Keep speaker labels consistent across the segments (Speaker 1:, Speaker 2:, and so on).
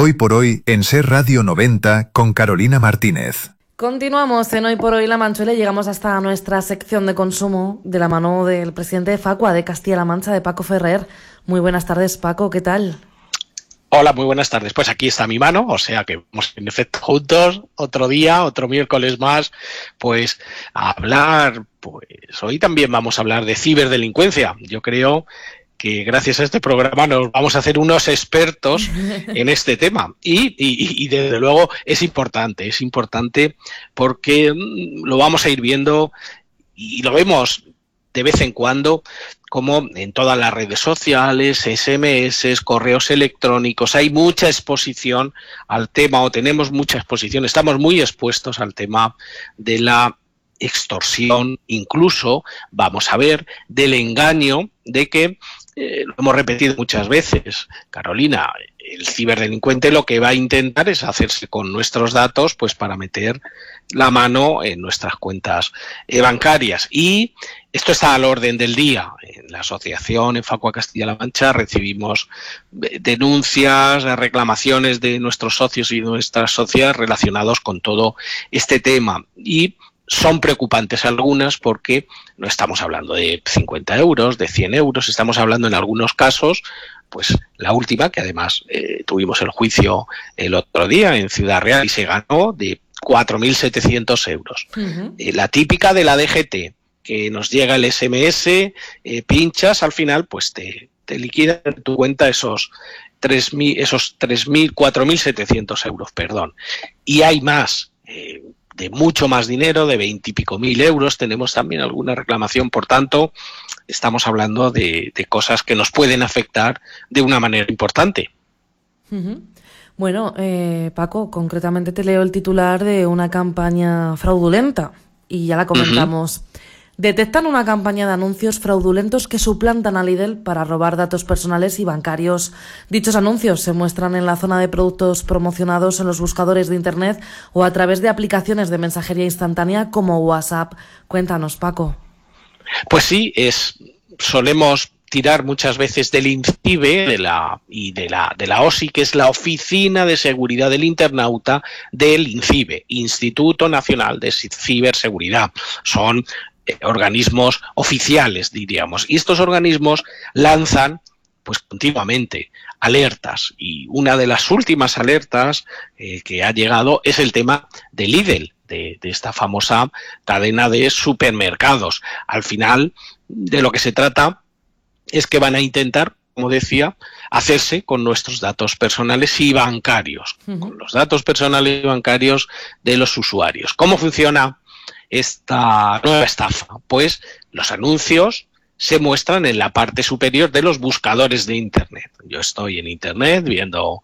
Speaker 1: Hoy por hoy en Ser Radio 90 con Carolina Martínez.
Speaker 2: Continuamos en Hoy por Hoy La Manchuela y llegamos hasta nuestra sección de consumo de la mano del presidente de Facua de Castilla-La Mancha, de Paco Ferrer. Muy buenas tardes, Paco, ¿qué tal?
Speaker 3: Hola, muy buenas tardes. Pues aquí está mi mano, o sea que vamos en efecto juntos, otro día, otro miércoles más, pues a hablar, pues hoy también vamos a hablar de ciberdelincuencia. Yo creo que gracias a este programa nos vamos a hacer unos expertos en este tema. Y desde luego es importante porque lo vamos a ir viendo y lo vemos de vez en cuando, como en todas las redes sociales, SMS, correos electrónicos, hay mucha exposición al tema, o tenemos mucha exposición, estamos muy expuestos al tema de la extorsión, incluso, vamos a ver, del engaño, de que, lo hemos repetido muchas veces, Carolina, el ciberdelincuente lo que va a intentar es hacerse con nuestros datos, pues para meter la mano en nuestras cuentas bancarias. Y esto está al orden del día. En la asociación, en Facua Castilla-La Mancha, recibimos denuncias, reclamaciones de nuestros socios y nuestras socias relacionados con todo este tema. Y son preocupantes algunas porque no estamos hablando de 50 euros, de 100 euros, estamos hablando en algunos casos, pues la última, que además tuvimos el juicio el otro día en Ciudad Real y se ganó, de 4.700 euros. La típica de la DGT, que nos llega el SMS, pinchas, al final pues te liquidan en tu cuenta esos 4.700 euros, perdón. Y hay más, de mucho más dinero, de 20 y pico mil euros, tenemos también alguna reclamación, por tanto, estamos hablando de cosas que nos pueden afectar de una manera importante.
Speaker 2: Bueno, Paco, concretamente te leo el titular de una campaña fraudulenta y ya la comentamos. Detectan una campaña de anuncios fraudulentos que suplantan a Lidl para robar datos personales y bancarios. Dichos anuncios se muestran en la zona de productos promocionados en los buscadores de Internet o a través de aplicaciones de mensajería instantánea como WhatsApp. Cuéntanos, Paco.
Speaker 3: Pues sí, solemos tirar muchas veces del INCIBE de la OSI, que es la Oficina de Seguridad del Internauta del INCIBE, Instituto Nacional de Ciberseguridad. Son organismos oficiales, diríamos, y estos organismos lanzan pues continuamente alertas, y una de las últimas alertas que ha llegado es el tema de Lidl, de esta famosa cadena de supermercados. Al final, de lo que se trata es que van a intentar, como decía, hacerse con nuestros datos personales y bancarios, con los datos personales y bancarios de los usuarios. ¿Cómo funciona esta nueva estafa? Pues los anuncios se muestran en la parte superior de los buscadores de Internet. Yo estoy en Internet viendo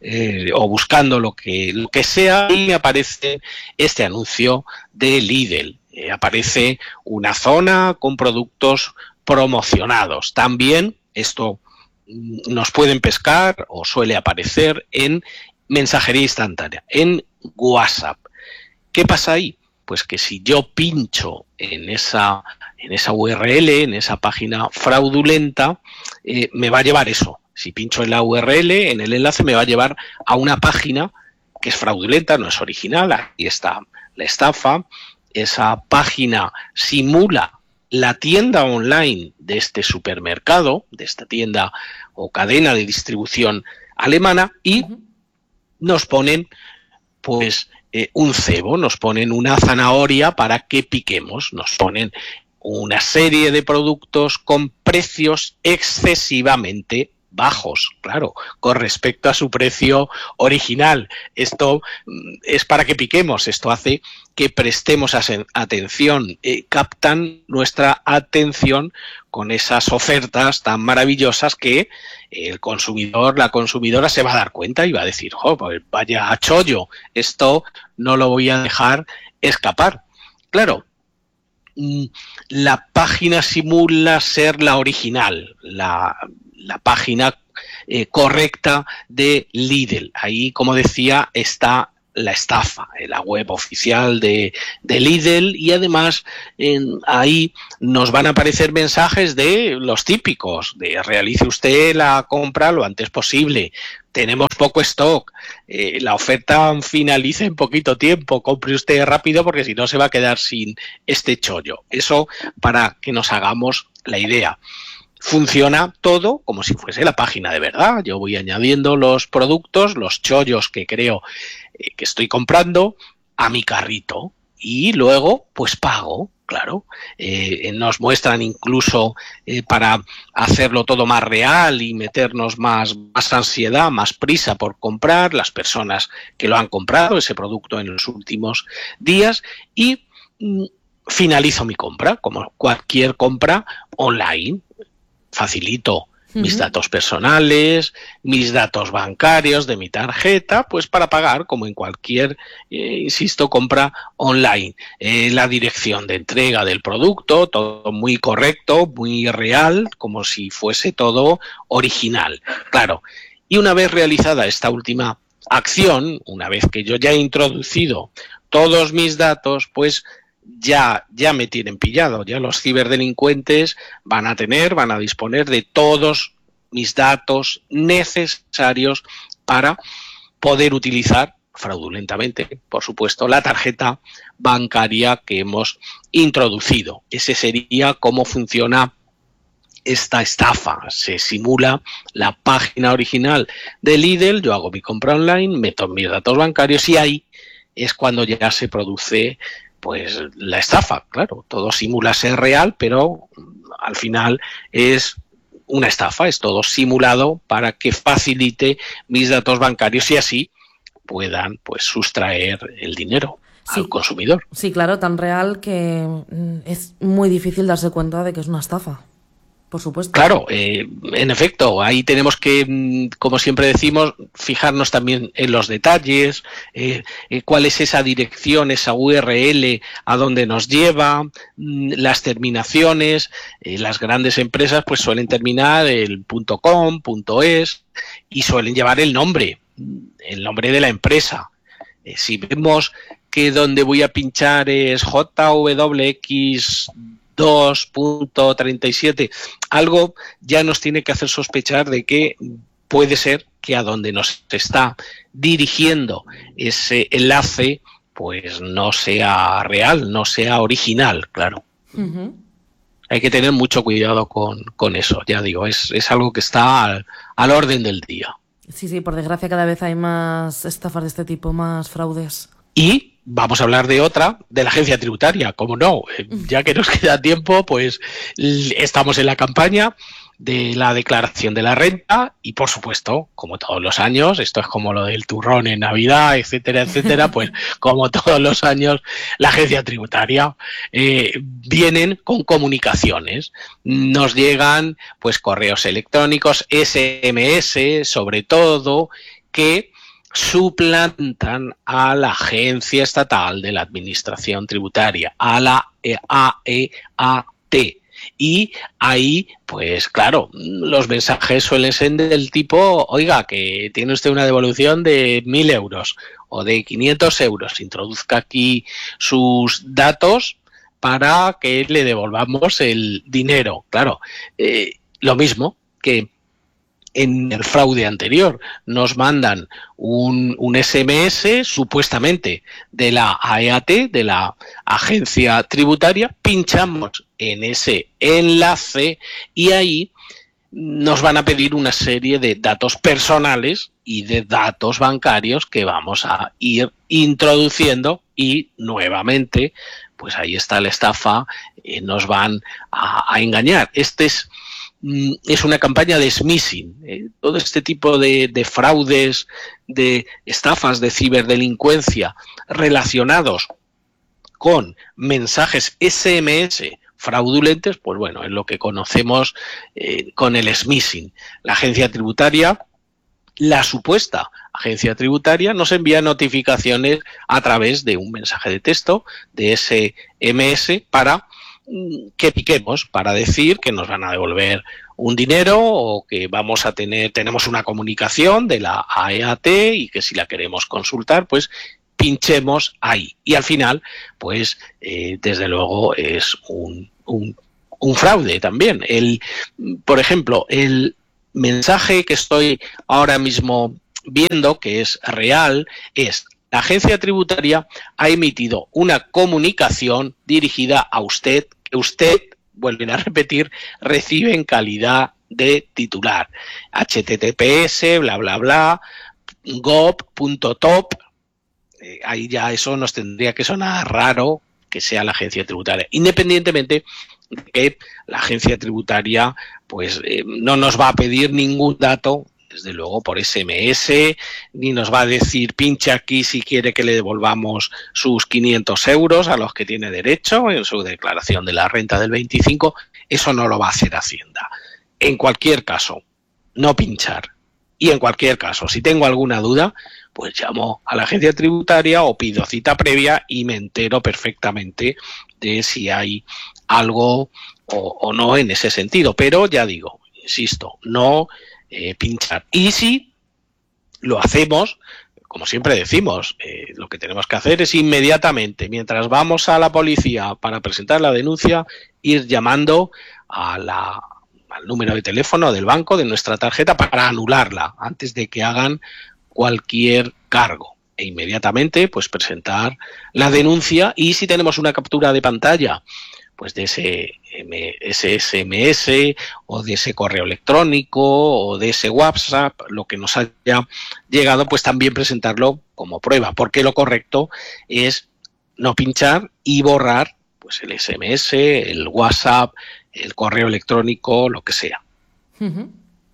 Speaker 3: o buscando lo que sea y me aparece este anuncio de Lidl. Aparece una zona con productos promocionados. También esto nos pueden pescar o suele aparecer en mensajería instantánea, en WhatsApp. ¿Qué pasa ahí? Pues que si yo pincho en esa URL, en esa página fraudulenta, me va a llevar eso. Si pincho en la URL, en el enlace, me va a llevar a una página que es fraudulenta, no es original. Aquí está la estafa. Esa página simula la tienda online de este supermercado, de esta tienda o cadena de distribución alemana, y nos ponen pues un cebo, nos ponen una zanahoria para que piquemos, nos ponen una serie de productos con precios excesivamente bajos, claro, con respecto a su precio original. Esto es para que piquemos, esto hace que prestemos atención, captan nuestra atención con esas ofertas tan maravillosas que el consumidor, la consumidora se va a dar cuenta y va a decir, pues vaya chollo, esto no lo voy a dejar escapar. Claro, la página simula ser la original, la página correcta de Lidl. Ahí, como decía, está la estafa en la web oficial de Lidl, y además ahí nos van a aparecer mensajes de los típicos, de realice usted la compra lo antes posible, tenemos poco stock, la oferta finaliza en poquito tiempo, compre usted rápido porque si no se va a quedar sin este chollo. Eso para que nos hagamos la idea. Funciona todo como si fuese la página de verdad. Yo voy añadiendo los productos, los chollos que creo que estoy comprando a mi carrito y luego pues pago, claro. Nos muestran incluso para hacerlo todo más real y meternos más ansiedad, más prisa por comprar, las personas que lo han comprado, ese producto en los últimos días, y finalizo mi compra, como cualquier compra online. Facilito mis datos personales, mis datos bancarios de mi tarjeta, pues para pagar como en cualquier, insisto, compra online. La dirección de entrega del producto, todo muy correcto, muy real, como si fuese todo original. Claro, y una vez realizada esta última acción, una vez que yo ya he introducido todos mis datos, pues ya me tienen pillado, ya los ciberdelincuentes van a disponer de todos mis datos necesarios para poder utilizar fraudulentamente, por supuesto, la tarjeta bancaria que hemos introducido. Ese sería cómo funciona esta estafa. Se simula la página original de Lidl, yo hago mi compra online, meto mis datos bancarios y ahí es cuando ya se produce pues la estafa. Claro, todo simula ser real, pero al final es una estafa, es todo simulado para que facilite mis datos bancarios y así puedan pues sustraer el dinero al consumidor.
Speaker 2: Sí, claro, tan real que es muy difícil darse cuenta de que es una estafa. Por supuesto.
Speaker 3: Claro, en efecto, ahí tenemos que, como siempre decimos, fijarnos también en los detalles, cuál es esa dirección, esa URL, a dónde nos lleva, las terminaciones. Las grandes empresas pues suelen terminar el .com, .es y suelen llevar el nombre de la empresa. Si vemos que donde voy a pinchar es JWX 2.37, algo ya nos tiene que hacer sospechar de que puede ser que a donde nos está dirigiendo ese enlace pues no sea real, no sea original, claro. Hay que tener mucho cuidado con eso, ya digo, es algo que está al orden del día.
Speaker 2: Sí, por desgracia cada vez hay más estafas de este tipo, más fraudes.
Speaker 3: Y vamos a hablar de otra, de la agencia tributaria, como no, ya que nos queda tiempo, pues estamos en la campaña de la declaración de la renta y, por supuesto, como todos los años, esto es como lo del turrón en Navidad, etcétera, etcétera, pues como todos los años, la agencia tributaria vienen con comunicaciones, nos llegan pues correos electrónicos, SMS, sobre todo, que suplantan a la Agencia Estatal de la Administración Tributaria, a la AEAT. Y ahí, pues claro, los mensajes suelen ser del tipo, oiga, que tiene usted una devolución de 1.000 euros o de 500 euros, introduzca aquí sus datos para que le devolvamos el dinero. Claro, lo mismo que en el fraude anterior, nos mandan un SMS supuestamente de la AEAT, de la agencia tributaria, pinchamos en ese enlace y ahí nos van a pedir una serie de datos personales y de datos bancarios que vamos a ir introduciendo y nuevamente, pues ahí está la estafa, nos van a engañar. Es una campaña de smishing. Todo este tipo de fraudes, de estafas, de ciberdelincuencia relacionados con mensajes SMS fraudulentos, pues bueno, es lo que conocemos con el smishing. La agencia tributaria, la supuesta agencia tributaria, nos envía notificaciones a través de un mensaje de texto, de SMS, para que piquemos, para decir que nos van a devolver un dinero o que vamos a tenemos una comunicación de la AEAT y que si la queremos consultar, pues pinchemos ahí. Y al final, pues, desde luego es un fraude también. Por ejemplo, el mensaje que estoy ahora mismo viendo, que es real, es: la agencia tributaria ha emitido una comunicación dirigida a usted, que usted, vuelven a repetir, recibe en calidad de titular. https, bla, bla, bla, gov.top. Ahí ya eso nos tendría que sonar raro que sea la agencia tributaria, independientemente de que la agencia tributaria pues no nos va a pedir ningún dato, desde luego, por SMS, ni nos va a decir pinche aquí si quiere que le devolvamos sus 500 euros a los que tiene derecho en su declaración de la renta del 25. Eso no lo va a hacer Hacienda. En cualquier caso, no pinchar. Y en cualquier caso, si tengo alguna duda, pues llamo a la agencia tributaria o pido cita previa y me entero perfectamente de si hay algo o no en ese sentido. Pero ya digo, insisto, no pinchar. Y si lo hacemos, como siempre decimos, lo que tenemos que hacer es inmediatamente, mientras vamos a la policía para presentar la denuncia, ir llamando al número de teléfono del banco de nuestra tarjeta para anularla antes de que hagan cualquier cargo, e inmediatamente pues presentar la denuncia. Y si tenemos una captura de pantalla pues de ese SMS o de ese correo electrónico o de ese WhatsApp, lo que nos haya llegado, pues también presentarlo como prueba, porque lo correcto es no pinchar y borrar pues el SMS, el WhatsApp, el correo electrónico, lo que sea.
Speaker 2: Uh-huh.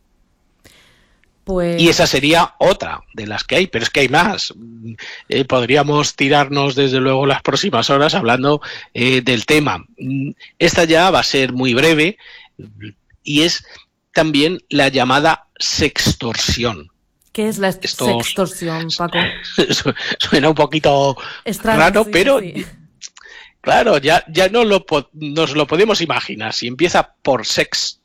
Speaker 2: Pues...
Speaker 3: Y esa sería otra de las que hay, pero es que hay más. Podríamos tirarnos desde luego las próximas horas hablando del tema. Esta ya va a ser muy breve y es también la llamada sextorsión.
Speaker 2: ¿Qué es la sextorsión, Paco?
Speaker 3: Suena un poquito raro, sí, pero sí. Claro, ya nos lo podemos imaginar. Si empieza por sex,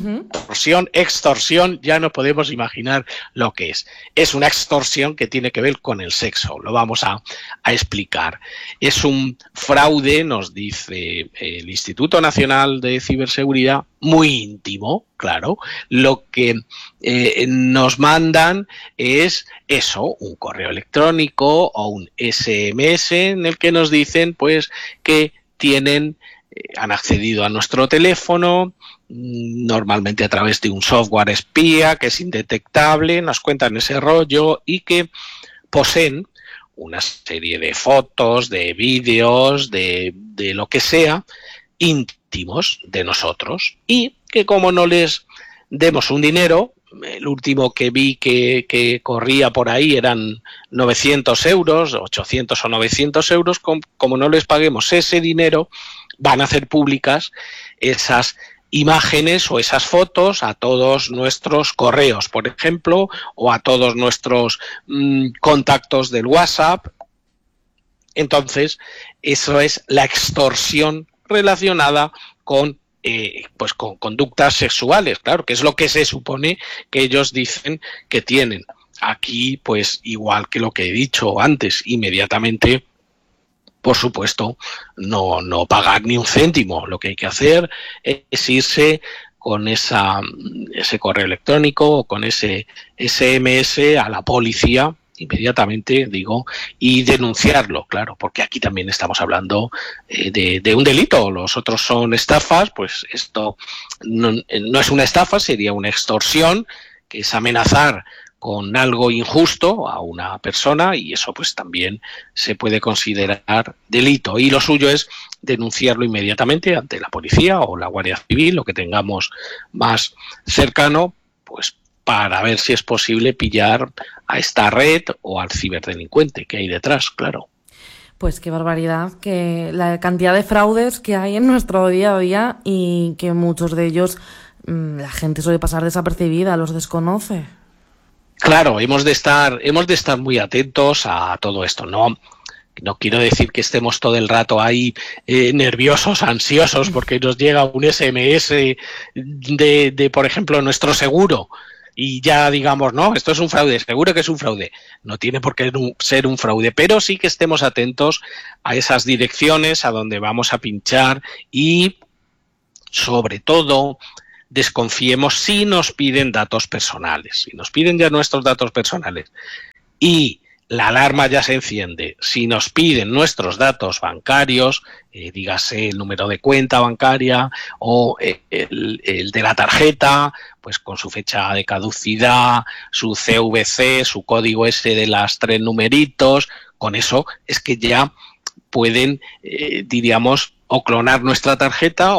Speaker 3: extorsión, ya no podemos imaginar lo que es. Es una extorsión que tiene que ver con el sexo, lo vamos a explicar. Es un fraude, nos dice el Instituto Nacional de Ciberseguridad, muy íntimo, claro. Lo que nos mandan es eso, un correo electrónico o un SMS en el que nos dicen pues que han accedido a nuestro teléfono, normalmente a través de un software espía que es indetectable, nos cuentan ese rollo y que poseen una serie de fotos, de vídeos, de lo que sea, íntimos de nosotros, y que como no les demos un dinero, el último que vi que corría por ahí eran 900 euros, 800 o 900 euros, como no les paguemos ese dinero, van a hacer públicas esas imágenes o esas fotos a todos nuestros correos, por ejemplo, o a todos nuestros contactos del WhatsApp. Entonces, eso es la extorsión relacionada con con conductas sexuales, claro, que es lo que se supone que ellos dicen que tienen. Aquí, pues, igual que lo que he dicho antes, inmediatamente, por supuesto, no pagar ni un céntimo. Lo que hay que hacer es irse con ese correo electrónico o con ese SMS a la policía, inmediatamente, digo, y denunciarlo, claro, porque aquí también estamos hablando de un delito. Los otros son estafas, pues esto no es una estafa, sería una extorsión, que es amenazar con algo injusto a una persona, y eso pues también se puede considerar delito, y lo suyo es denunciarlo inmediatamente ante la policía o la Guardia Civil, lo que tengamos más cercano, pues para ver si es posible pillar a esta red o al ciberdelincuente que hay detrás, claro.
Speaker 2: Pues qué barbaridad, que la cantidad de fraudes que hay en nuestro día a día, y que muchos de ellos la gente suele pasar desapercibida, los desconoce.
Speaker 3: Claro, hemos de estar muy atentos a todo esto. No quiero decir que estemos todo el rato ahí nerviosos, ansiosos, porque nos llega un SMS de por ejemplo, nuestro seguro, y ya digamos, no, esto es un fraude, seguro que es un fraude. No tiene por qué ser un fraude, pero sí que estemos atentos a esas direcciones a donde vamos a pinchar y, sobre todo, desconfiemos si nos piden datos personales. Si nos piden ya nuestros datos personales y la alarma ya se enciende, si nos piden nuestros datos bancarios, dígase el número de cuenta bancaria o el de la tarjeta, pues con su fecha de caducidad, su CVC, su código ese de las 3 numeritos, con eso es que ya pueden, diríamos, o clonar nuestra tarjeta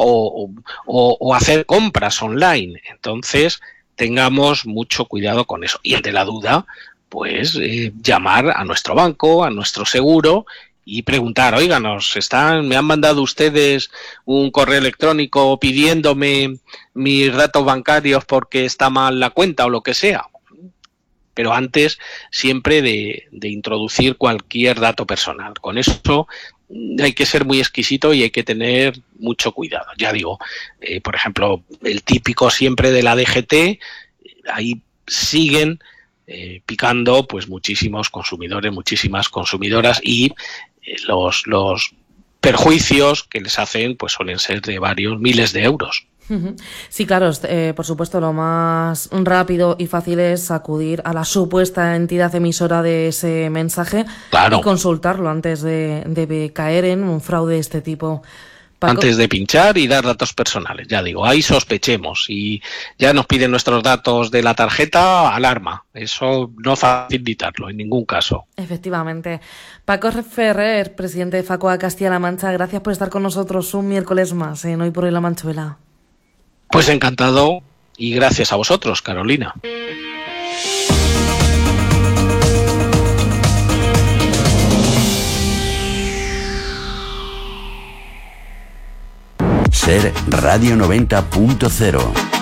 Speaker 3: o hacer compras online. Entonces, tengamos mucho cuidado con eso. Y ante la duda, pues llamar a nuestro banco, a nuestro seguro y preguntar, oiga, me han mandado ustedes un correo electrónico pidiéndome mis datos bancarios porque está mal la cuenta o lo que sea. Pero antes siempre de introducir cualquier dato personal. Con eso hay que ser muy exquisito y hay que tener mucho cuidado. Ya digo, por ejemplo, el típico siempre de la DGT, ahí siguen picando pues muchísimos consumidores, muchísimas consumidoras y los perjuicios que les hacen pues suelen ser de varios miles de euros.
Speaker 2: Sí, claro, por supuesto, lo más rápido y fácil es acudir a la supuesta entidad emisora de ese mensaje, claro, y consultarlo antes de caer en un fraude de este tipo. Paco.
Speaker 3: Antes de pinchar y dar datos personales, ya digo, ahí sospechemos y ya nos piden nuestros datos de la tarjeta, alarma, eso no facilitarlo en ningún caso.
Speaker 2: Efectivamente. Paco Ferrer, presidente de FACOA Castilla-La Mancha, gracias por estar con nosotros un miércoles más en Hoy por Hoy La Manchuela.
Speaker 3: Pues encantado y gracias a vosotros, Carolina.
Speaker 4: Ser Radio 90.0